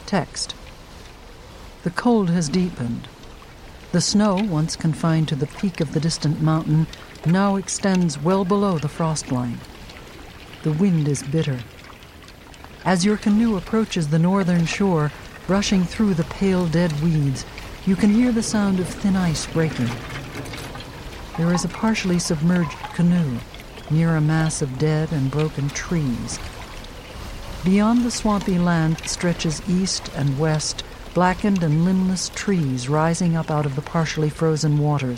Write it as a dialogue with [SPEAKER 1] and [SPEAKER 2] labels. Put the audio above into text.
[SPEAKER 1] Text. The cold has deepened. The snow, once confined to the peak of the distant mountain, now extends well below the frost line. The wind is bitter. As your canoe approaches the northern shore, brushing through the pale dead weeds, you can hear the sound of thin ice breaking. There is a partially submerged canoe near a mass of dead and broken trees. Beyond the swampy land stretches east and west, blackened and limbless trees rising up out of the partially frozen waters.